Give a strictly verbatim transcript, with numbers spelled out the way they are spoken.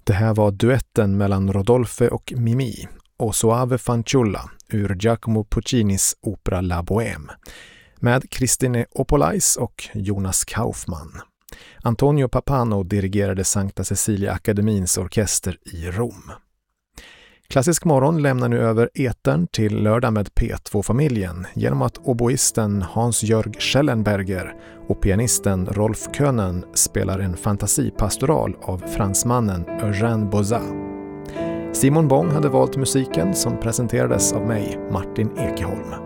Det här var duetten mellan Rodolphe och Mimi och Soave Fanciulla ur Giacomo Puccinis opera La Bohème med Christine Opolais och Jonas Kaufmann. Antonio Papano dirigerade Sankta Cecilia Akademins orkester i Rom. Klassisk morgon lämnar nu över etern till lördag med P två-familjen genom att oboisten Hans-Jörg Schellenberger och pianisten Rolf Könen spelar en fantasipastoral av fransmannen Eugène Bozat. Simon Bong hade valt musiken som presenterades av mig, Martin Ekeholm.